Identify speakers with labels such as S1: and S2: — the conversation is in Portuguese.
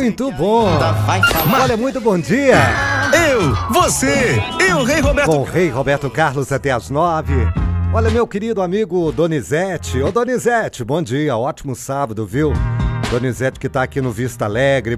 S1: Muito bom. Olha, muito bom dia.
S2: Você e o Rei Roberto.
S1: Com o Rei Roberto Carlos até às 9. Olha, meu querido amigo Donizete. Ô, Donizete, bom dia. Ótimo sábado, viu? Donizete que tá aqui no Vista Alegre.